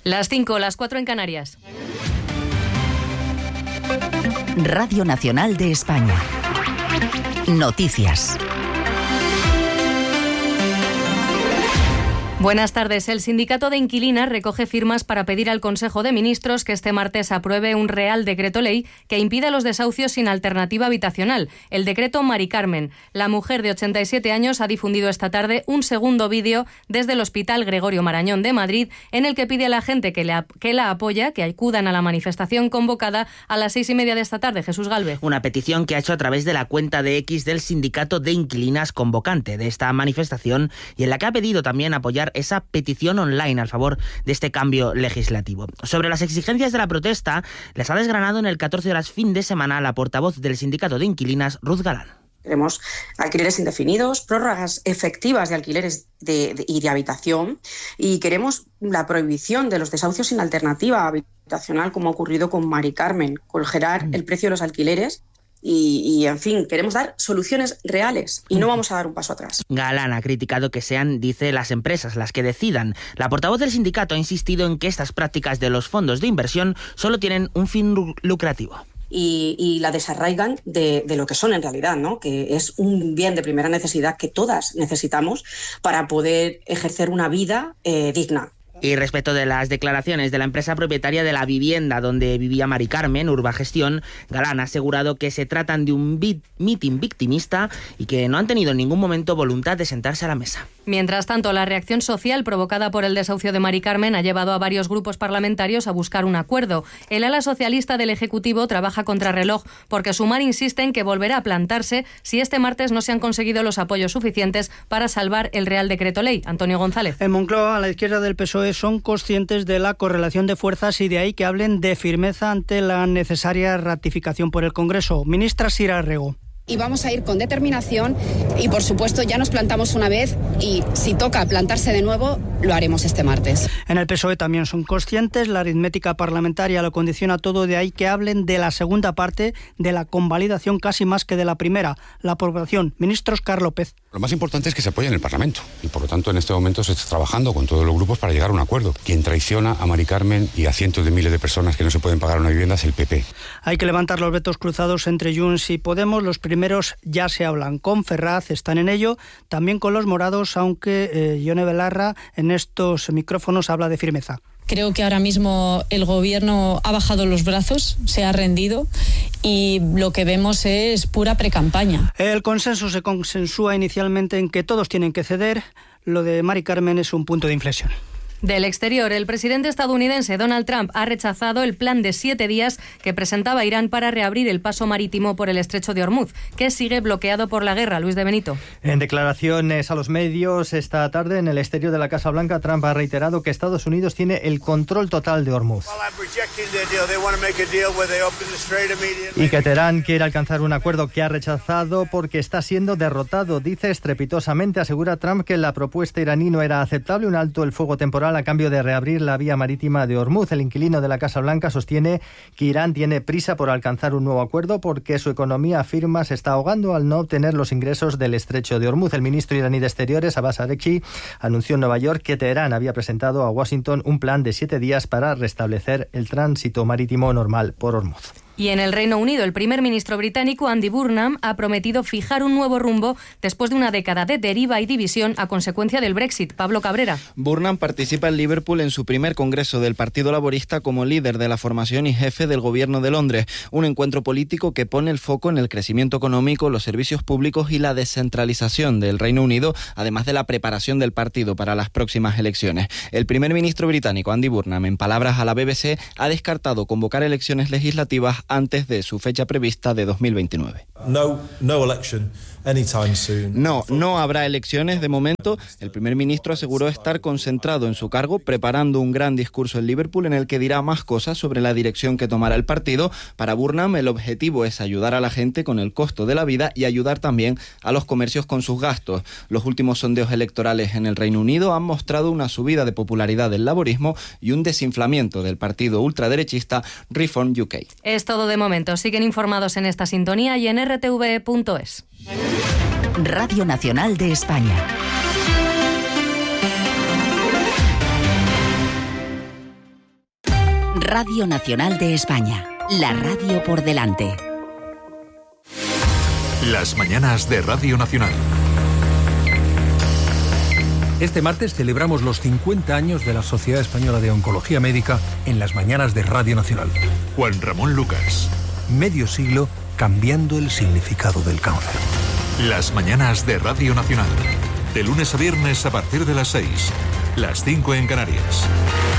Las 5, las 4 en Canarias. Radio Nacional de España. Noticias. Buenas tardes. El sindicato de inquilinas recoge firmas para pedir al Consejo de Ministros que este martes apruebe un Real Decreto Ley que impida los desahucios sin alternativa habitacional. El decreto Mari Carmen. La mujer de 87 años ha difundido esta tarde un segundo vídeo desde el Hospital Gregorio Marañón de Madrid en el que pide a la gente que la apoya que acudan a la manifestación convocada a las 6:30 de esta tarde. Jesús Gálvez. Una petición que ha hecho a través de la cuenta de X del sindicato de inquilinas convocante de esta manifestación y en la que ha pedido también apoyar esa petición online a favor de este cambio legislativo. Sobre las exigencias de la protesta, les ha desgranado en el 14 horas fin de semana la portavoz del sindicato de inquilinas, Ruth Galán. Queremos alquileres indefinidos, prórrogas efectivas de alquileres y de habitación, y queremos la prohibición de los desahucios sin alternativa habitacional, como ha ocurrido con Mari Carmen, congelar el precio de los alquileres. Y, en fin, queremos dar soluciones reales y no vamos a dar un paso atrás. Galán ha criticado que sean, dice, las empresas las que decidan. La portavoz del sindicato ha insistido en que estas prácticas de los fondos de inversión solo tienen un fin lucrativo. Y la desarraigan de lo que son en realidad, ¿no? Que es un bien de primera necesidad que todas necesitamos para poder ejercer una vida digna. Y respecto de las declaraciones de la empresa propietaria de la vivienda donde vivía Mari Carmen, Urbagestión, Galán ha asegurado que se tratan de un mitin victimista y que no han tenido en ningún momento voluntad de sentarse a la mesa. Mientras tanto, la reacción social provocada por el desahucio de Mari Carmen ha llevado a varios grupos parlamentarios a buscar un acuerdo. El ala socialista del Ejecutivo trabaja contrarreloj porque Sumar insiste en que volverá a plantarse si este martes no se han conseguido los apoyos suficientes para salvar el Real Decreto Ley. Antonio González. En Moncloa, a la izquierda del PSOE son conscientes de la correlación de fuerzas y de ahí que hablen de firmeza ante la necesaria ratificación por el Congreso. Ministra Sira Rego. Y vamos a ir con determinación y, por supuesto, ya nos plantamos una vez y si toca plantarse de nuevo, lo haremos este martes. En el PSOE también son conscientes, la aritmética parlamentaria lo condiciona todo, de ahí que hablen de la segunda parte, de la convalidación casi más que de la primera, la aprobación. Ministro Óscar López. Lo más importante es que se apoye en el Parlamento y, por lo tanto, en este momento se está trabajando con todos los grupos para llegar a un acuerdo. Quien traiciona a Mari Carmen y a cientos de miles de personas que no se pueden pagar una vivienda es el PP. Hay que levantar los vetos cruzados entre Junts y Podemos. Los primeros ya se hablan con Ferraz, están en ello, también con los morados, aunque Ione Belarra en estos micrófonos habla de firmeza. Creo que ahora mismo el Gobierno ha bajado los brazos, se ha rendido y lo que vemos es pura precampaña. El consenso se consensúa inicialmente en que todos tienen que ceder. Lo de Mari Carmen es un punto de inflexión. Del exterior, el presidente estadounidense Donald Trump ha rechazado el plan de 7 días que presentaba Irán para reabrir el paso marítimo por el estrecho de Hormuz, que sigue bloqueado por la guerra. Luis de Benito. En declaraciones a los medios esta tarde en el exterior de la Casa Blanca, Trump ha reiterado que Estados Unidos tiene el control total de Hormuz y que Teherán quiere alcanzar un acuerdo que ha rechazado porque está siendo derrotado. Dice estrepitosamente, asegura Trump, que la propuesta iraní no era aceptable, un alto el fuego temporal a cambio de reabrir la vía marítima de Hormuz. El inquilino de la Casa Blanca sostiene que Irán tiene prisa por alcanzar un nuevo acuerdo porque su economía, afirma, se está ahogando al no obtener los ingresos del estrecho de Hormuz. El ministro iraní de Exteriores, Abbas Araghchi, anunció en Nueva York que Teherán había presentado a Washington un plan de 7 días para restablecer el tránsito marítimo normal por Hormuz. Y en el Reino Unido, el primer ministro británico Andy Burnham ha prometido fijar un nuevo rumbo después de una década de deriva y división a consecuencia del Brexit. Pablo Cabrera. Burnham participa en Liverpool en su primer congreso del Partido Laborista como líder de la formación y jefe del gobierno de Londres. Un encuentro político que pone el foco en el crecimiento económico, los servicios públicos y la descentralización del Reino Unido, además de la preparación del partido para las próximas elecciones. El primer ministro británico Andy Burnham, en palabras a la BBC, ha descartado convocar elecciones legislativas antes de su fecha prevista de 2029. No habrá elecciones de momento. El primer ministro aseguró estar concentrado en su cargo, preparando un gran discurso en Liverpool en el que dirá más cosas sobre la dirección que tomará el partido. Para Burnham, el objetivo es ayudar a la gente con el costo de la vida y ayudar también a los comercios con sus gastos. Los últimos sondeos electorales en el Reino Unido han mostrado una subida de popularidad del laborismo y un desinflamiento del partido ultraderechista Reform UK. Es todo de momento. Siguen informados en esta sintonía y en rtve.es. Radio Nacional de España. Radio Nacional de España. La radio por delante. Las mañanas de Radio Nacional. Este martes celebramos los 50 años de la Sociedad Española de Oncología Médica en las mañanas de Radio Nacional. Juan Ramón Lucas. Medio siglo cambiando el significado del cáncer. Las mañanas de Radio Nacional. De lunes a viernes a partir de las 6. Las 5 en Canarias.